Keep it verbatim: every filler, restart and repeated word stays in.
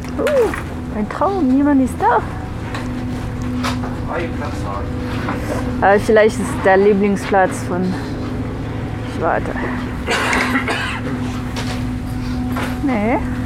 Uh, ein Traum, niemand ist da. Freie Platz haben. Aber vielleicht ist es der Lieblingsplatz von. Ich warte. Nee.